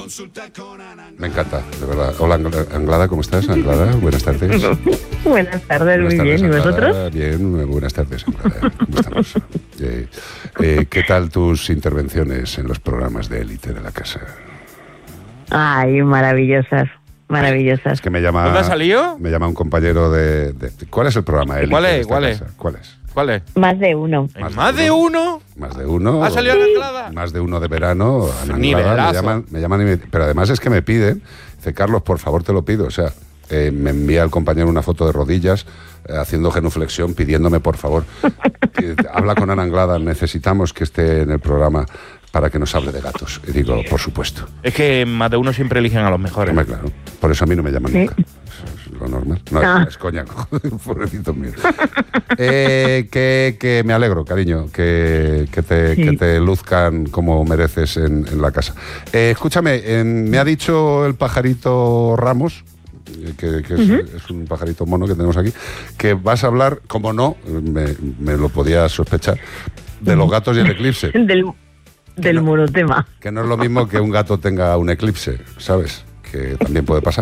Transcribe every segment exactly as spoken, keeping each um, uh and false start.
Me encanta, de verdad. Hola, Anglada, ¿cómo estás? Anglada, buenas tardes. Buenas tardes, muy bien. ¿Y vosotros? Bien, buenas tardes, Anglada. ¿Cómo estamos? Eh, eh, ¿Qué tal tus intervenciones en los programas de élite de la casa? Ay, maravillosas, maravillosas. Es que me llama... ¿Dónde ha salido? Me llama un compañero de... de ¿Cuál es el programa élite? ¿Cuál es? de esta ¿Cuál es? casa? ¿Cuál es? ¿Cuál es? Más de uno. ¿Más, ¿Más de uno? Más de uno. ¿Ha salido Ana Anglada? Más de uno de verano. Ana Anglada, Nivelazo. me llaman, me llaman y me, pero además es que me piden, dice, Carlos, por favor te lo pido, o sea, eh, me envía el compañero una foto de rodillas eh, haciendo genuflexión, pidiéndome por favor, que, habla con Ana Anglada, necesitamos que esté en el programa para que nos hable de gatos. Y digo, por supuesto. Es que más de uno siempre eligen a los mejores. Hombre, claro, por eso a mí no me llaman ¿Sí? nunca. Es lo normal. No, Ah. es coña, pobrecito mío. Eh, que, que me alegro, cariño, que, que, te, Sí. que te luzcan como mereces en, en la casa. Eh, escúchame, en- me ha dicho el pajarito Ramos, eh, que, que es, Ujú. es un pajarito mono que tenemos aquí, que vas a hablar, como no, me, me lo podía sospechar, de los gatos y el eclipse. Del, del no- monotema. Que no es lo mismo que un gato tenga un eclipse, ¿sabes? Que también puede pasar.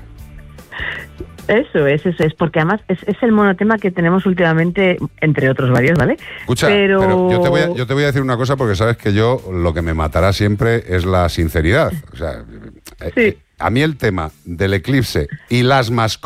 Eso es, eso es, porque además es, es el monotema que tenemos últimamente, entre otros varios, ¿vale? Escucha, pero, pero yo, te voy a, yo te voy a decir una cosa porque sabes que yo lo que me matará siempre es la sinceridad. O sea, eh, Sí. eh, a mí el tema del eclipse y las mascotas